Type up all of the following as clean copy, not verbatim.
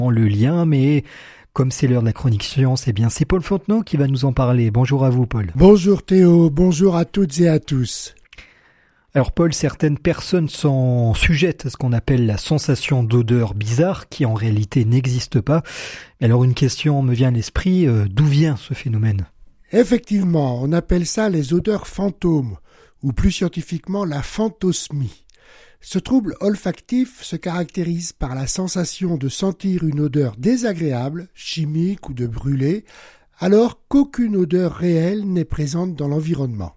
le lien, mais comme c'est l'heure de la chronique science, eh bien c'est Paul Fontenot qui va nous en parler. Bonjour à vous, Paul. Bonjour Théo, bonjour à toutes et à tous. Alors Paul, certaines personnes sont sujettes à ce qu'on appelle la sensation d'odeur bizarre, qui en réalité n'existe pas. Alors une question me vient à l'esprit, d'où vient ce phénomène ? Effectivement, on appelle ça les odeurs fantômes, ou plus scientifiquement la phantosmie. Ce trouble olfactif se caractérise par la sensation de sentir une odeur désagréable, chimique ou de brûlé, alors qu'aucune odeur réelle n'est présente dans l'environnement.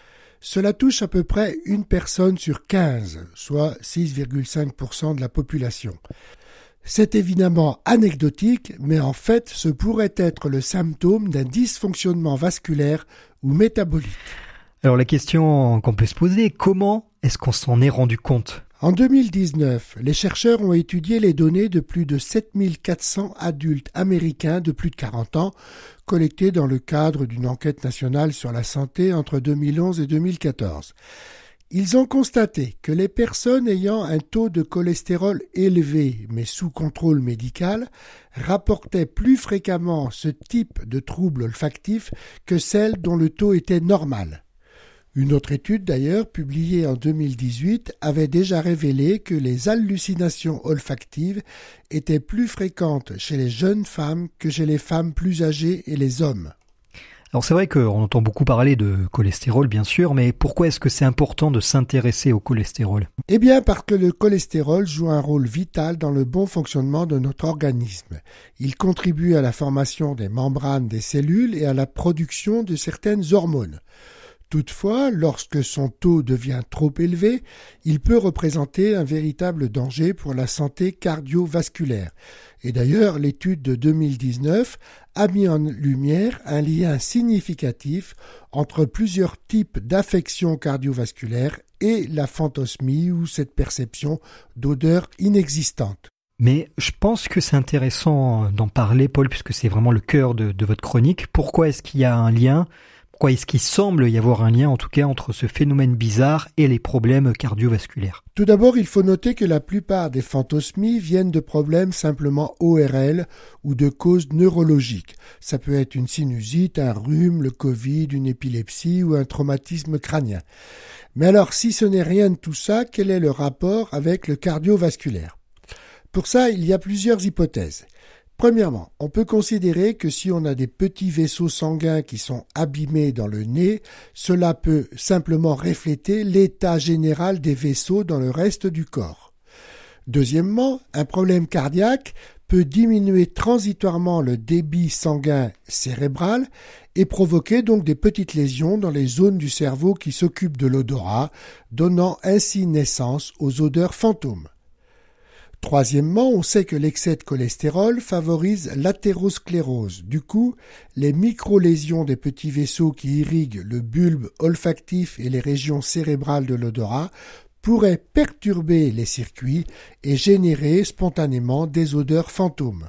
Cela touche à peu près une personne sur 15, soit 6,5% de la population. C'est évidemment anecdotique, mais en fait, ce pourrait être le symptôme d'un dysfonctionnement vasculaire ou métabolique. Alors la question qu'on peut se poser, comment est-ce qu'on s'en est rendu compte ? En 2019, les chercheurs ont étudié les données de plus de 7400 adultes américains de plus de 40 ans, collectées dans le cadre d'une enquête nationale sur la santé entre 2011 et 2014. Ils ont constaté que les personnes ayant un taux de cholestérol élevé, mais sous contrôle médical, rapportaient plus fréquemment ce type de trouble olfactif que celles dont le taux était normal. Une autre étude d'ailleurs, publiée en 2018, avait déjà révélé que les hallucinations olfactives étaient plus fréquentes chez les jeunes femmes que chez les femmes plus âgées et les hommes. Alors c'est vrai qu'on entend beaucoup parler de cholestérol bien sûr, mais pourquoi est-ce que c'est important de s'intéresser au cholestérol ? Eh bien parce que le cholestérol joue un rôle vital dans le bon fonctionnement de notre organisme. Il contribue à la formation des membranes des cellules et à la production de certaines hormones. Toutefois, lorsque son taux devient trop élevé, il peut représenter un véritable danger pour la santé cardiovasculaire. Et d'ailleurs, l'étude de 2019 a mis en lumière un lien significatif entre plusieurs types d'affections cardiovasculaires et la phantosmie ou cette perception d'odeur inexistante. Mais je pense que c'est intéressant d'en parler, Paul, puisque c'est vraiment le cœur de votre chronique. Pourquoi est-ce qu'il y a un lien ? Pourquoi est-ce qu'il semble y avoir un lien, en tout cas, entre ce phénomène bizarre et les problèmes cardiovasculaires ? Tout d'abord, il faut noter que la plupart des phantosmies viennent de problèmes simplement ORL ou de causes neurologiques. Ça peut être une sinusite, un rhume, le Covid, une épilepsie ou un traumatisme crânien. Mais alors, si ce n'est rien de tout ça, quel est le rapport avec le cardiovasculaire ? Pour ça, il y a plusieurs hypothèses. Premièrement, on peut considérer que si on a des petits vaisseaux sanguins qui sont abîmés dans le nez, cela peut simplement refléter l'état général des vaisseaux dans le reste du corps. Deuxièmement, un problème cardiaque peut diminuer transitoirement le débit sanguin cérébral et provoquer donc des petites lésions dans les zones du cerveau qui s'occupent de l'odorat, donnant ainsi naissance aux odeurs fantômes. Troisièmement, on sait que l'excès de cholestérol favorise l'athérosclérose. Du coup, les micro-lésions des petits vaisseaux qui irriguent le bulbe olfactif et les régions cérébrales de l'odorat pourraient perturber les circuits et générer spontanément des odeurs fantômes.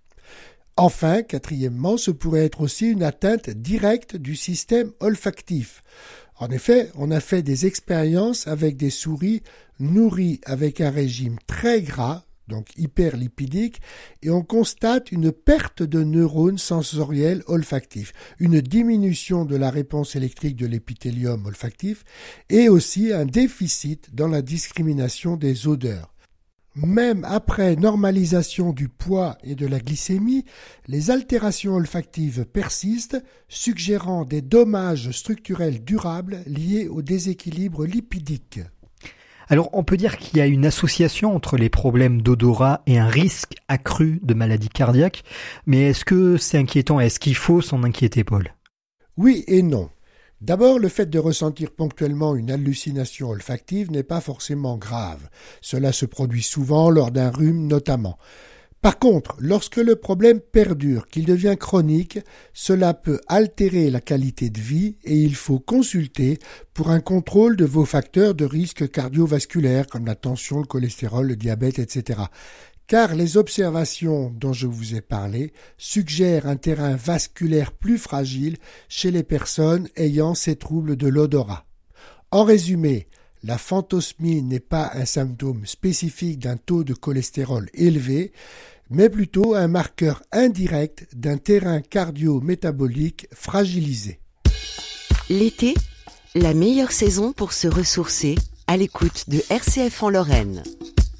Enfin, quatrièmement, ce pourrait être aussi une atteinte directe du système olfactif. En effet, on a fait des expériences avec des souris nourries avec un régime très gras, donc hyperlipidique, et on constate une perte de neurones sensoriels olfactifs, une diminution de la réponse électrique de l'épithélium olfactif et aussi un déficit dans la discrimination des odeurs. Même après normalisation du poids et de la glycémie, les altérations olfactives persistent, suggérant des dommages structurels durables liés au déséquilibre lipidique. Alors, on peut dire qu'il y a une association entre les problèmes d'odorat et un risque accru de maladie cardiaque, mais est-ce que c'est inquiétant ? Est-ce qu'il faut s'en inquiéter, Paul ? Oui et non. D'abord, le fait de ressentir ponctuellement une hallucination olfactive n'est pas forcément grave. Cela se produit souvent lors d'un rhume notamment. Par contre, lorsque le problème perdure, qu'il devient chronique, cela peut altérer la qualité de vie et il faut consulter pour un contrôle de vos facteurs de risque cardiovasculaire comme la tension, le cholestérol, le diabète, etc. Car les observations dont je vous ai parlé suggèrent un terrain vasculaire plus fragile chez les personnes ayant ces troubles de l'odorat. En résumé, la phantosmie n'est pas un symptôme spécifique d'un taux de cholestérol élevé, mais plutôt un marqueur indirect d'un terrain cardio-métabolique fragilisé. L'été, la meilleure saison pour se ressourcer à l'écoute de RCF en Lorraine.